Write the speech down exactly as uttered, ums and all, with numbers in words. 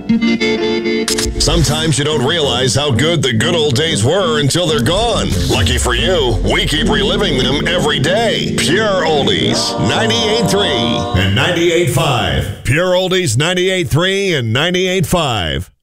Sometimes you don't realize how good the good old days were until they're gone. Lucky for you, we keep reliving them every day. Pure Oldies, ninety-eight point three and ninety-eight point five. Pure Oldies, ninety-eight point three and ninety-eight point five.